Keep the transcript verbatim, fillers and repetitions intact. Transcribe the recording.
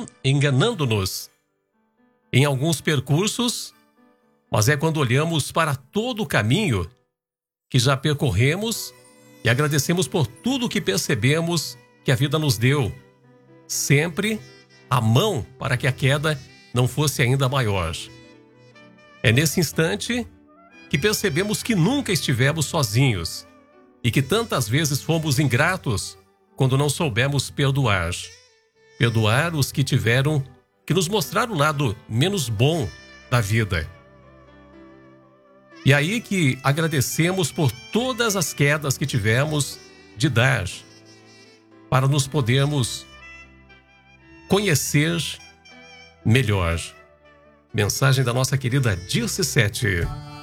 enganando-nos em alguns percursos, mas é quando olhamos para todo o caminho que já percorremos e agradecemos por tudo que percebemos que a vida nos deu, sempre a mão para que a queda não fosse ainda maior. É nesse instante que percebemos que nunca estivemos sozinhos e que tantas vezes fomos ingratos quando não soubemos perdoar. Perdoar os que tiveram que nos mostrar o lado menos bom da vida. E aí que agradecemos por todas as quedas que tivemos de dar, para nos podermos conhecer melhor. Mensagem da nossa querida Dirce Sete.